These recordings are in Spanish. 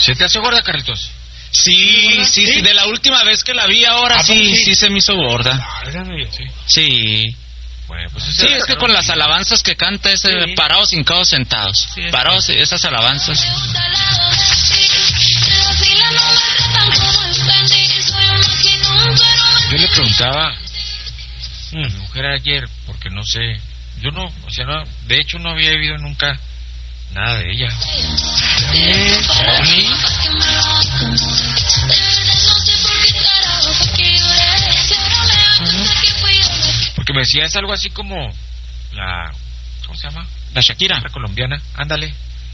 ¿Se te hace gorda, Carlitos? Sí, de la última vez que la vi ahora sí se me hizo gorda. Sí. Bueno, pues sí, es que con las alabanzas que canta ese parados, hincados, sentados. Sí, parados, esas alabanzas. Yo le preguntaba a mi mujer ayer, porque no sé, yo no, o sea, no, de hecho no había vivido nunca nada de ella. Porque me decía, es algo así como la, ¿cómo se llama? La Shakira. La colombiana, ándale.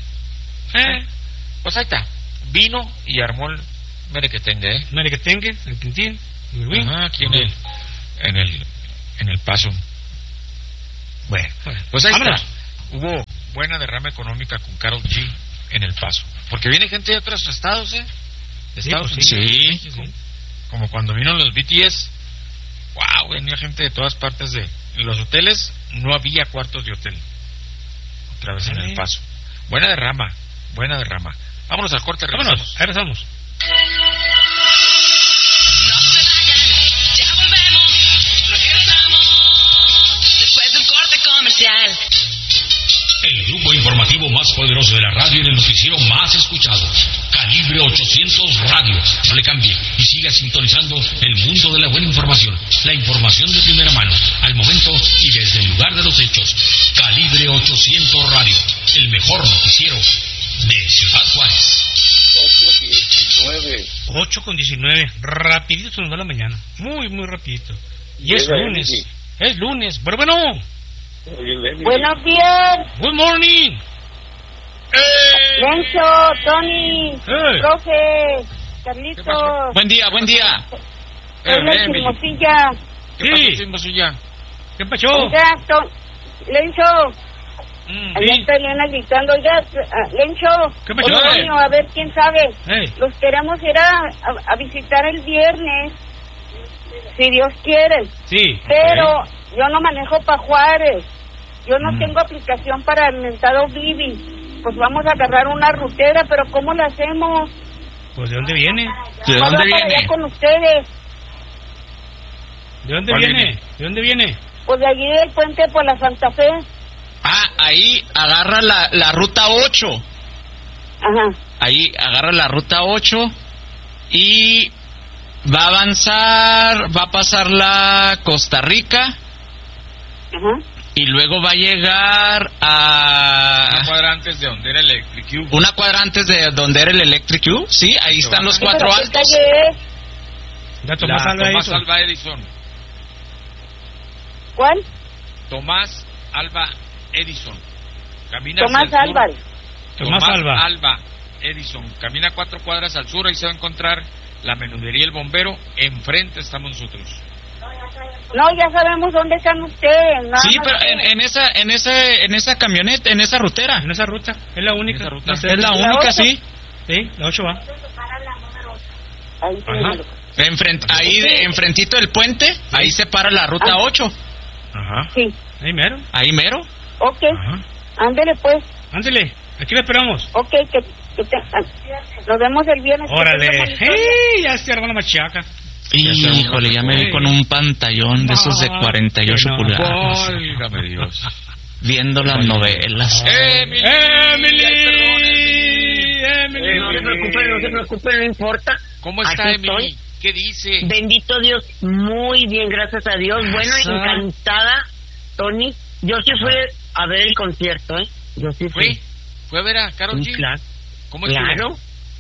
Pues ahí está, vino y armó el merequetengue, Merequetengue, el Quintín. Ajá, aquí en el Paso. Bueno, pues ahí vámonos. Está. Hubo buena derrama económica con Karol G en El Paso. Porque viene gente de otros estados, ¿eh? De Estados Unidos. Sí. Como cuando vino los BTS. Wow, venía gente de todas partes de... En los hoteles no había cuartos de hotel. Otra vez en El Paso. Buena derrama. Vámonos al corte, regresamos. Regresamos. El grupo informativo más poderoso de la radio y el noticiero más escuchado. Calibre 800 Radio. No le cambie y siga sintonizando el mundo de la buena información. La información de primera mano, al momento y desde el lugar de los hechos. Calibre 800 Radio. El mejor noticiero de Ciudad Juárez. 8:19. Rapidito se nos da la mañana. Muy rapidito. Y es lunes. Es lunes. Bueno. Buenos días. Good morning. Lencho, Tony, profe, Carlitos. Buen día. Soy la chismosilla. ¿Qué pasó? Oiga, Lencho. Allá está Elena gritando. Oiga, Lencho. ¿Qué pasó? Antonio, a ver quién sabe. Los queremos ir a visitar el viernes. Si Dios quiere. Sí. Pero yo no manejo para Juárez. Yo no tengo aplicación para el mentado Bibi. Pues vamos a agarrar una rutera, pero ¿cómo la hacemos? Pues ¿de dónde viene? ¿De dónde viene? Allá con ustedes. ¿De dónde viene? ¿De dónde viene? Pues de allí del puente por la Santa Fe. Ahí agarra la ruta 8. Ajá. Ahí agarra la ruta 8 y va a avanzar, va a pasar la Costa Rica. Ajá. Y luego va a llegar a... Una cuadra antes de donde era el Electric U. Una cuadra antes de donde era el Electric U. Sí, ahí están los 4 altos. ¿Qué calle es? La Tomás Alva Edison. ¿Cuál? Tomás Alva Edison. Camina Tomás hacia el sur. Álvarez. Tomás Alva Edison. Camina 4 cuadras al sur, ahí se va a encontrar la menudería El Bombero. Enfrente estamos nosotros. No, ya sabemos dónde están ustedes. Sí, pero en esa camioneta, en esa rutera. En esa ruta. Es la única. Es la única, sí. Sí, la 8 va. Ahí Ahí enfrentito del puente, ahí se para la ruta 8. Ajá. Sí. Ahí mero. Ok. Ándele pues. Ándele. Aquí le esperamos. Ok, nos vemos el viernes. Órale. Ya se armó la machaca. Híjole, ya me vi con un pantallón de esos de 48 pulgadas. Válgame Dios. Viendo las novelas. ¡Emily! No se preocupe, no importa. ¿Cómo está, Aquí Emily? estoy. ¿Qué dice? Bendito Dios, muy bien, gracias a Dios. Bueno, encantada, Tony. Yo sí fui a ver el concierto, ¿eh? Yo sí fui. ¿Fue a ver a Karol G? Claro. ¿Cómo estuvo? Claro.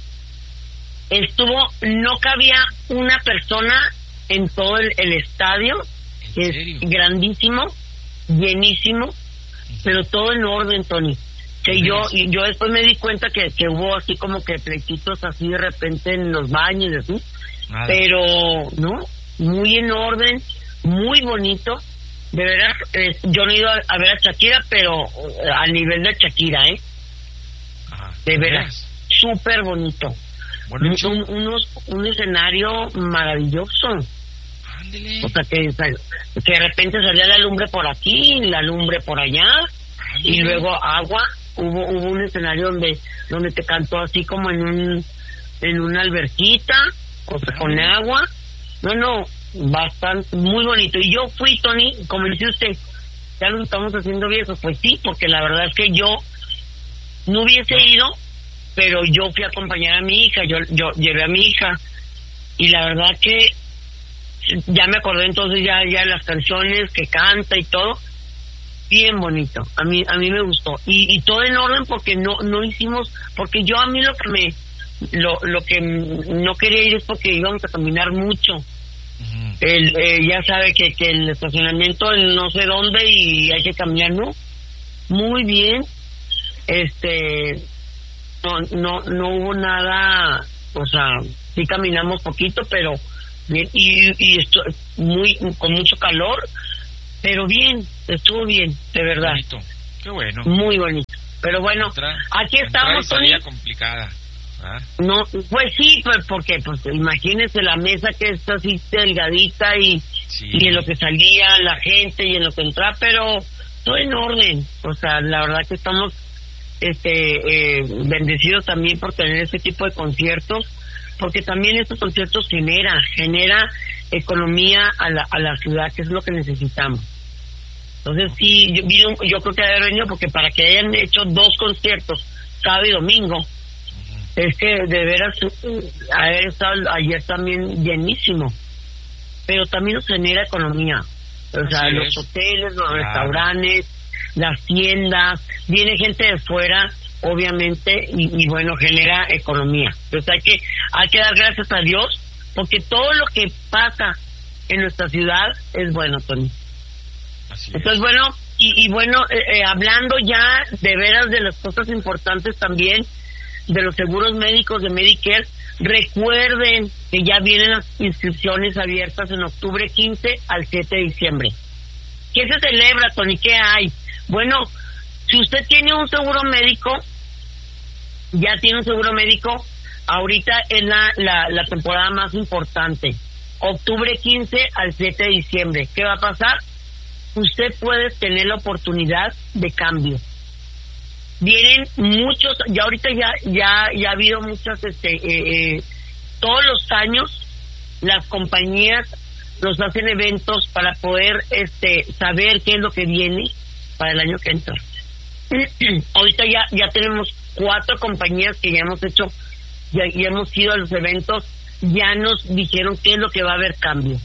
No cabía una persona en todo el estadio. ¿En Es serio? grandísimo, llenísimo, pero todo en orden, Tony. Que yo después me di cuenta que hubo así como que pleititos así de repente en los baños y así. Nada. Pero, ¿no? Muy en orden, muy bonito. De veras, yo no he ido a ver a Shakira, pero a nivel de Shakira, ¿eh? Ajá. De veras, súper bonito. Bueno, Un escenario maravilloso. Ándele. O sea, que de repente salía la lumbre por aquí, la lumbre por allá, y luego agua. Hubo un escenario donde te cantó así como en en una alberquita, o sea, con agua. No, bastante, muy bonito. Y yo fui, Tony, como dice usted, ya nos estamos haciendo viejos. Pues sí, porque la verdad es que yo no hubiese ido, pero yo fui a acompañar a mi hija, yo llevé a mi hija, y la verdad que ya me acordé entonces ya las canciones que canta y todo, bien bonito. A mí me gustó, y todo en orden, porque no hicimos, porque yo a mí lo que no quería ir es porque íbamos a caminar mucho. Ya sabe que el estacionamiento en no sé dónde y hay que caminar, ¿no? Muy bien. No hubo nada, o sea, sí caminamos poquito, pero bien, y esto con mucho calor, pero bien, estuvo bien, de verdad. Bonito. Qué bueno. Muy bonito. Pero bueno, aquí estamos, Tony. Complicada. ¿Ah? No, pues sí, pues porque imagínese la mesa que está así delgadita y en lo que salía la gente y en lo que entraba, pero todo en orden. O sea, la verdad que estamos bendecidos también por tener este tipo de conciertos, porque también estos conciertos genera economía a la ciudad, que es lo que necesitamos. Entonces sí, yo creo que haber venido, porque para que hayan hecho 2 conciertos, sábado y domingo, es que de veras haber estado ayer también llenísimo, pero también nos genera economía. O sea, los hoteles, los restaurantes, las tiendas, viene gente de fuera, obviamente, y bueno, genera economía. Entonces hay que dar gracias a Dios, porque todo lo que pasa en nuestra ciudad es bueno, Tony. Entonces, bueno, y bueno, hablando ya de veras de las cosas importantes también, de los seguros médicos de Medicare, recuerden que ya vienen las inscripciones abiertas en octubre 15 al 7 de diciembre. ¿Qué se celebra, Tony? ¿Qué hay? Bueno, si usted tiene un seguro médico, ya tiene un seguro médico, ahorita es la temporada más importante, octubre 15 al 7 de diciembre. ¿Qué va a pasar? Usted puede tener la oportunidad de cambio. Vienen muchos, ya ahorita ya ha habido muchas, todos los años las compañías nos hacen eventos para poder saber qué es lo que viene para el año que entra. Ahorita ya tenemos 4 compañías que ya hemos hecho, ya hemos ido a los eventos, ya nos dijeron qué es lo que va a haber cambio.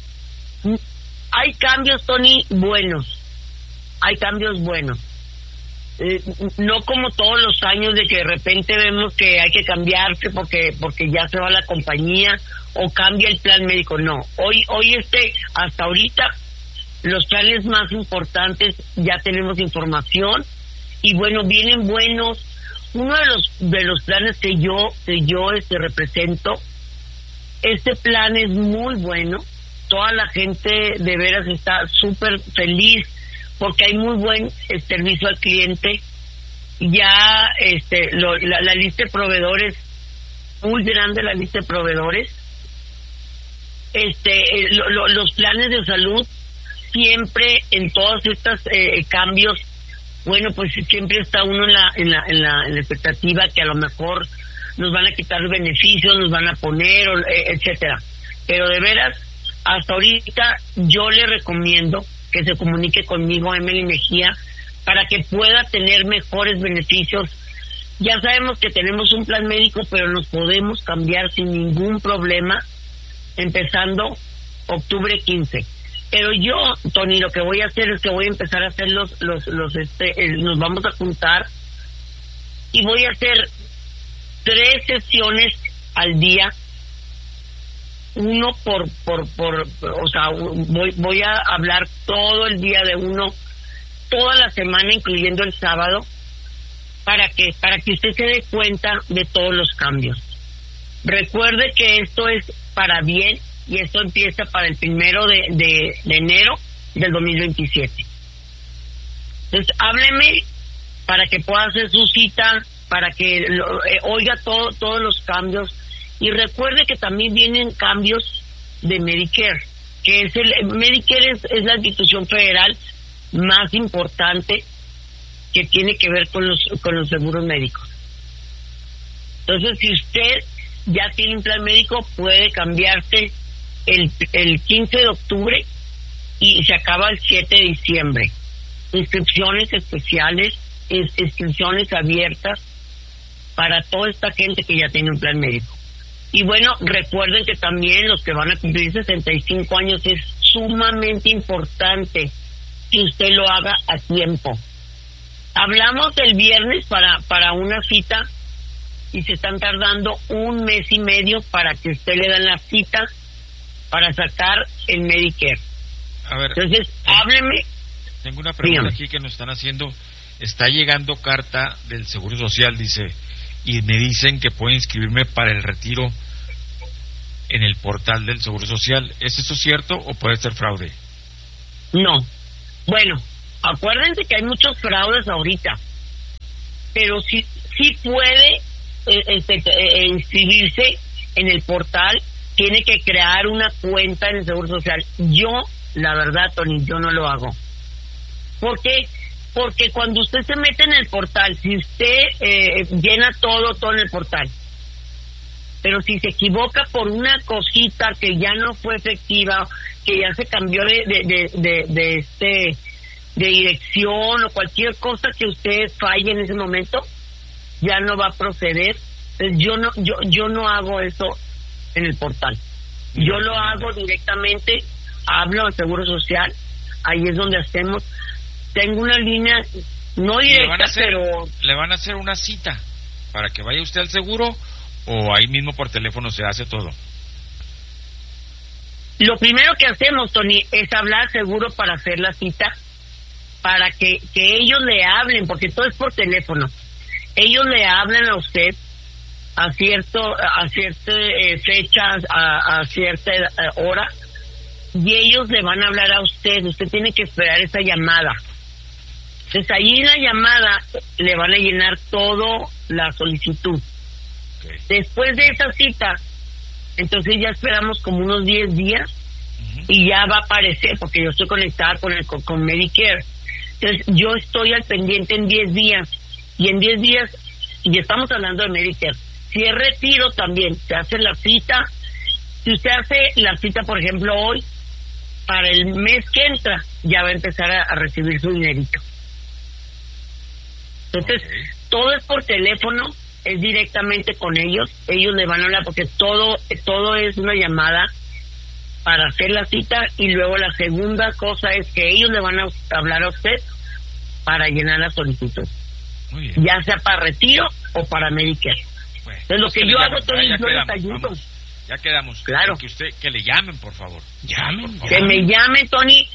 Hay cambios, Tony, buenos. Hay cambios buenos. No como todos los años de que de repente vemos que hay que cambiarse porque ya se va la compañía o cambia el plan médico. No, hoy hasta ahorita los planes más importantes ya tenemos información, y bueno, vienen buenos. Uno de los planes que yo represento, este plan es muy bueno. Toda la gente de veras está súper feliz porque hay muy buen servicio al cliente. Ya la lista de proveedores, muy grande la lista de proveedores. Los planes de salud, siempre en todos estos cambios, bueno, pues siempre está uno en la expectativa que a lo mejor nos van a quitar beneficios, nos van a poner, etcétera. Pero de veras, hasta ahorita yo le recomiendo que se comunique conmigo, Emily Mejía, para que pueda tener mejores beneficios. Ya sabemos que tenemos un plan médico, pero nos podemos cambiar sin ningún problema, empezando octubre 15. Pero yo, Tony, lo que voy a hacer es que voy a empezar a hacer nos vamos a juntar y voy a hacer 3 sesiones al día. Uno o sea, voy a hablar todo el día de uno, toda la semana, incluyendo el sábado, para que usted se dé cuenta de todos los cambios. Recuerde que esto es para bien, y esto empieza para el 1 de enero del 2027. Entonces, hábleme para que pueda hacer su cita, para que oiga todos los cambios. Y recuerde que también vienen cambios de Medicare, que Medicare es la institución federal más importante que tiene que ver con los seguros médicos. Entonces, si usted ya tiene un plan médico, puede cambiarse el 15 de octubre y se acaba el 7 de diciembre. Inscripciones especiales, inscripciones abiertas para toda esta gente que ya tiene un plan médico. Y bueno, recuerden que también los que van a cumplir 65 años es sumamente importante que usted lo haga a tiempo. Hablamos el viernes para una cita y se están tardando 1 mes y medio para que usted le den la cita para sacar el Medicare. A ver, entonces, hábleme. Tengo una pregunta aquí que nos están haciendo. Está llegando carta del Seguro Social, dice, y me dicen que puedo inscribirme para el retiro en el portal del Seguro Social. ¿Es eso cierto o puede ser fraude? No. Bueno, acuérdense que hay muchos fraudes ahorita, pero sí puede inscribirse en el portal. Tiene que crear una cuenta en el Seguro Social. Yo, la verdad, Tony, yo no lo hago. ¿Por qué? Porque cuando usted se mete en el portal, si usted llena todo en el portal, pero si se equivoca por una cosita que ya no fue efectiva, que ya se cambió de dirección o cualquier cosa que usted falle en ese momento, ya no va a proceder. Yo no hago eso en el portal. Yo lo hago directamente, hablo al Seguro Social, ahí es donde hacemos. Tengo una línea no directa, pero le van a hacer una cita para que vaya usted al seguro, o ahí mismo por teléfono se hace todo. Lo primero que hacemos, Tony, es hablar al seguro para hacer la cita, para que ellos le hablen, porque todo es por teléfono. Ellos le hablan a usted a ciertas fechas, a cierta hora, y ellos le van a hablar a usted. Usted tiene que esperar esa llamada. Entonces ahí en la llamada le van a llenar todo la solicitud. Okay. Después de esa cita, entonces ya esperamos como unos 10 días y ya va a aparecer, porque yo estoy conectada con Medicare. Entonces yo estoy al pendiente en 10 días, y en 10 días, y estamos hablando de Medicare. Si es retiro también, se hace la cita. Si usted hace la cita, por ejemplo, hoy, para el mes que entra, ya va a empezar a recibir su dinerito. Entonces, todo es por teléfono, es directamente con ellos le van a hablar, porque todo es una llamada para hacer la cita, y luego la segunda cosa es que ellos le van a hablar a usted para llenar la solicitud. Muy bien. Ya sea para retiro o para Medicare. Bueno, entonces lo que yo hago, Tony, yo les ayudo. Ya quedamos. Claro. Que le llamen, por favor. Llamen. Por favor. Que me llamen, Tony,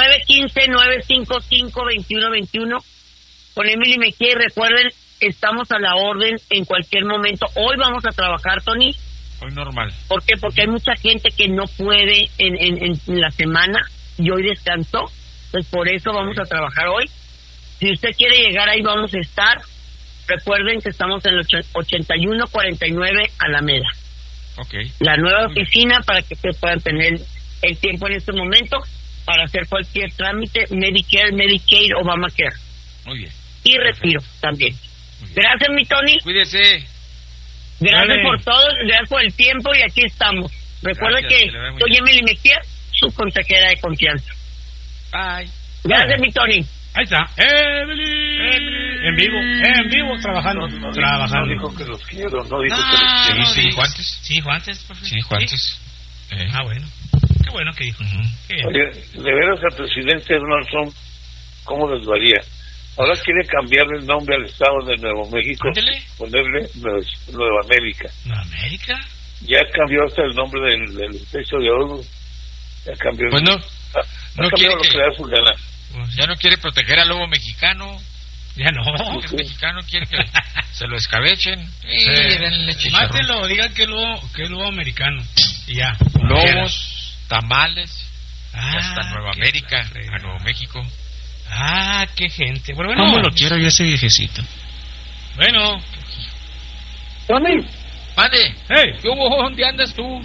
915-955-2121. Con Emily McKay, recuerden, estamos a la orden en cualquier momento. Hoy vamos a trabajar, Tony. Hoy normal. ¿Por qué? Porque hay mucha gente que no puede en la semana, y hoy descansó. Pues por eso vamos a trabajar hoy. Si usted quiere llegar ahí, vamos a estar. Recuerden que estamos en el 8149 Alameda. Okay. La nueva oficina, para que ustedes puedan tener el tiempo en este momento para hacer cualquier trámite, Medicare, Medicaid, Obamacare. Muy bien. Y retiro también. Gracias, mi Tony. Cuídese. Gracias por todo, gracias por el tiempo, y aquí estamos. Recuerda que soy Emily Mejía, su consejera de confianza. Bye. Gracias, mi Tony. Ahí está, Emily. En vivo, trabajando. No dijo que los quiero, no dijo que los quiero. Sí, Juantes. Sí, Juantes, profe. Sí, Juantes. Ah, bueno. Qué bueno que dijo. Qué bien. Oye, de veras al presidente Donald Trump, ¿cómo les varía? Ahora quiere cambiarle el nombre al estado de Nuevo México. Ándele. Ponerle Nueva América. ¿Nueva América? Ya cambió hasta el nombre del techo de oro. Ya cambió. Pues no quiere lo que le da su gana. Ya no quiere proteger al lobo mexicano. Ya no. Es mexicano, quiere que se lo escabechen. Mátelo, digan que es lobo americano. Y ya. Lobos, tamales, y hasta Nueva América, fregada. a Nuevo México. Ah, qué gente. Bueno, ¿Cómo lo quiero yo ese viejecito? Bueno. Tony. ¡Mande! ¡Hey! ¿Qué hubo? ¿Dónde andas tú?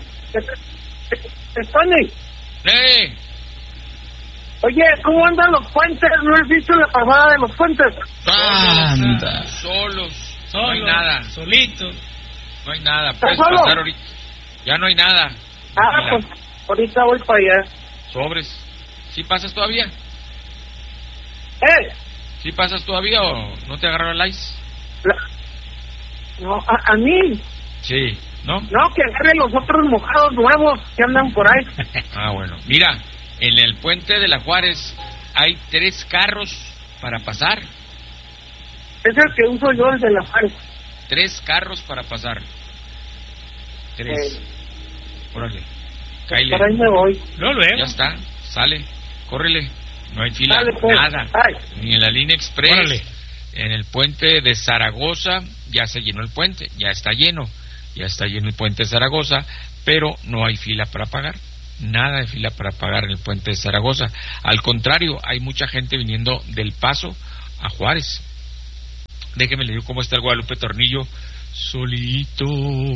Tony. Oye, ¿cómo andan los puentes? ¿No has visto la pasada de los puentes? Anda. Solos. No hay nada. Solito. No hay nada. ¿Estás Puedes solo? pasar ahorita. Ya no hay nada. Ah, Tranquila. pues ahorita voy para allá. Sobres. ¿Sí pasas todavía? ¿Sí pasas todavía o no te agarraron el ice? No, a mí. Sí, ¿no? No, que agarre los otros mojados nuevos que andan por ahí. Ah, bueno. Mira, en el puente de la Juárez hay 3 carros para pasar. Es el que uso yo, el de la Juárez. 3 carros para pasar. 3. Órale. Cáile. Por ahí me voy. Luego. Ya está. Sale. Córrele. No hay fila. Dale, pues. Nada. Ay. Ni en la línea express. Órale. En el puente de Zaragoza ya se llenó el puente. Ya está lleno. Ya está lleno el puente de Zaragoza. Pero no hay fila para pagar. Nada de fila para pagar en el puente de Zaragoza. Al contrario, hay mucha gente viniendo del Paso a Juárez. Déjeme le digo cómo está el Guadalupe Tornillo. Solito.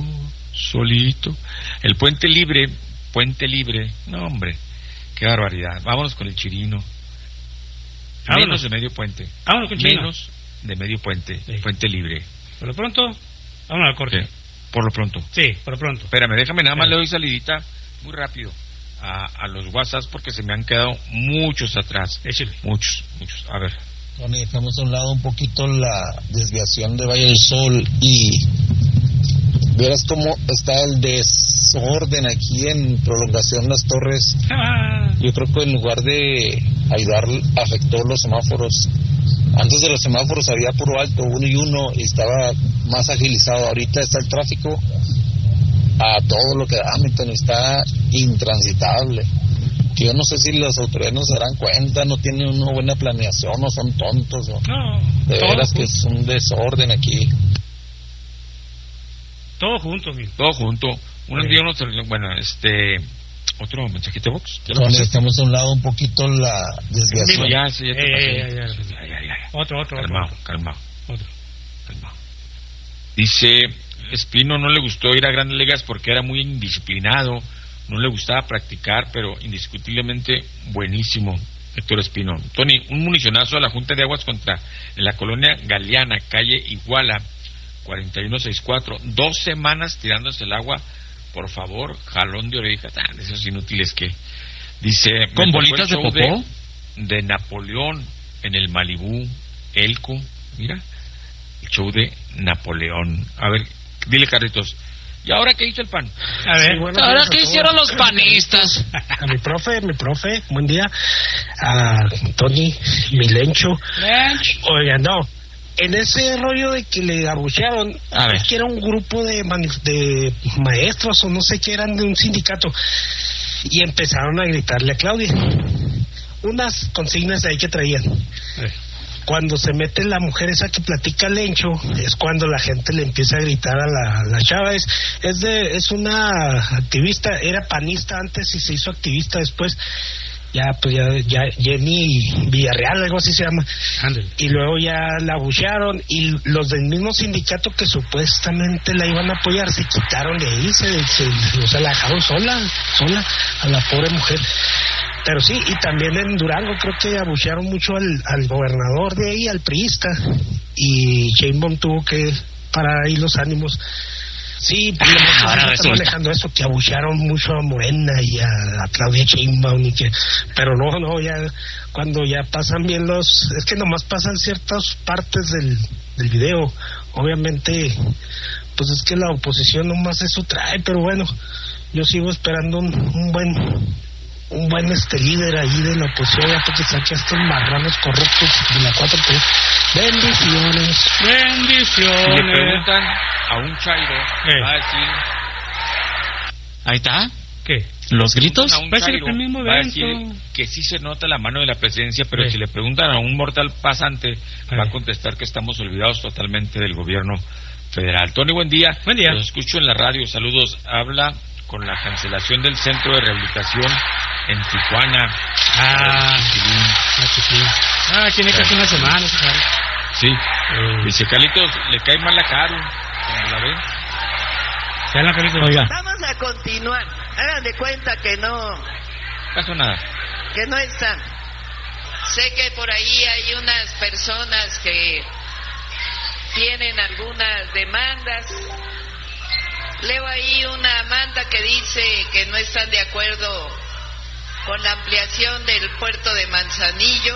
El puente libre. No, hombre. Qué barbaridad. Vámonos con el Chirino. Vámonos. Menos de medio puente. Vámonos con Chirino. Menos de medio puente. Sí. Puente libre. Por lo pronto, vámonos al corte. Sí. Por lo pronto. Sí, por lo pronto. Espérame, déjame nada más le doy salidita muy rápido a los WhatsApps porque se me han quedado muchos atrás. Échale. Muchos. A ver. Tony, dejamos a un lado un poquito la desviación de Valle del Sol y verás cómo está el desorden aquí en Prolongación Las Torres. Yo creo que en lugar de ayudar afectó los semáforos. Antes de los semáforos había puro alto, 1 y 1, y estaba más agilizado. Ahorita está el tráfico a todo lo que da, Hamilton, está intransitable. Yo no sé si las autoridades no se darán cuenta, no tienen una buena planeación, o son tontos, o No, de veras que es un desorden aquí. Todo junto, amigo. Todo junto. Otro mensajito box. Tony, dejamos a un lado un poquito la desviación. Ya te pasé. Ya. Otro. Calmado. Dice Espino, no le gustó ir a Grandes Ligas porque era muy indisciplinado, no le gustaba practicar, pero indiscutiblemente buenísimo. Héctor Espino. Tony, un municionazo a la Junta de Aguas en la colonia Galeana, calle Iguala, 4164, 2 semanas tirándose el agua, por favor, jalón de orejas, esos inútiles que dice, con bolitas de popó de Napoleón en el Malibú, Elco, mira, el show de Napoleón. A ver, dile, Carlitos, ¿y ahora qué hizo el PAN? A ver, Sí, bueno, ahora pues, qué hicieron los panistas. A mi profe, buen día. A Tony, mi Lencho. Oiga, no. En ese rollo de que le abuchearon, es que era un grupo de maestros o no sé qué, eran de un sindicato, y empezaron a gritarle a Claudia unas consignas ahí que traían. Cuando se mete la mujer esa que platica Lencho, es cuando la gente le empieza a gritar a la chava. Es una activista, era panista antes y se hizo activista después. Ya Jenny Villarreal, algo así se llama. Ándale. Y luego ya la abuchearon, y los del mismo sindicato que supuestamente la iban a apoyar se quitaron de ahí, o sea, la dejaron sola a la pobre mujer. Pero sí, y también en Durango creo que abuchearon mucho al gobernador de ahí, al priista, y Sheinbaum tuvo que parar ahí los ánimos. Sí, ahora están manejando eso, que abuchearon mucho a Morena y a Claudia Sheinbaum, pero no, ya cuando ya pasan bien es que nomás pasan ciertas partes del video. Obviamente, pues es que la oposición nomás eso trae, pero bueno, yo sigo esperando un buen líder ahí de la oposición, ya porque saque a estos marranos corruptos de la 4T. Bendiciones. Si le preguntan a un chairo, va a decir... Ahí está. ¿Qué? ¿Los gritos? A un Va a ser chairo, el mismo va a evento. decir que sí se nota la mano de la presidencia, pero Sí. si le preguntan a un mortal pasante, va a Sí. contestar que estamos olvidados totalmente del gobierno federal. Tony, buen día. Buen día. Los escucho en la radio, saludos. Habla con la cancelación del centro de rehabilitación en Tijuana. Tiene casi una semana. Sí. Dice Carlitos, le cae mal la Caro cuando la ve. Oiga. Vamos a continuar. Hagan de cuenta que no Caso nada. están. Sé que por ahí hay unas personas que tienen algunas demandas leo ahí una manda que dice que no están de acuerdo con la ampliación del puerto de Manzanillo,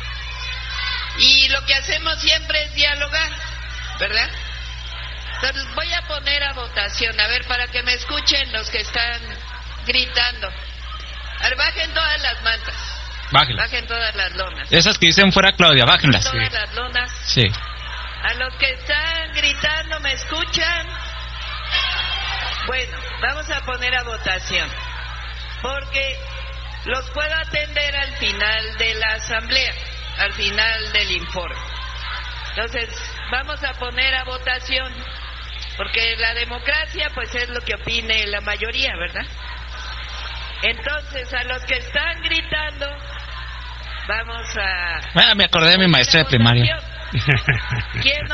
y lo que hacemos siempre es dialogar, ¿verdad? Entonces voy a poner a votación, a ver, para que me escuchen los que están gritando. A ver, bajen todas las mantas. Bájenlas. Bajen todas las lonas. Esas que dicen fuera Claudia, bájenlas. Todas las lonas. Sí. A los que están gritando, ¿me escuchan? Bueno, vamos a poner a votación, porque los puedo atender al final de la asamblea, al final del informe. Entonces, vamos a poner a votación, porque la democracia pues es lo que opine la mayoría, ¿verdad? Entonces, a los que están gritando, vamos a... Me acordé de mi maestra de primaria. ¿Quién